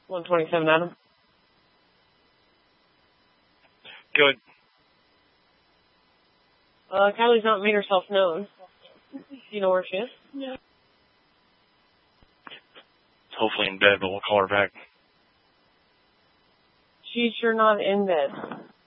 127, Adam. Good. Kylie's not made herself known. Do you know where she is? No. Hopefully in bed, but we'll call her back. She's sure not in bed.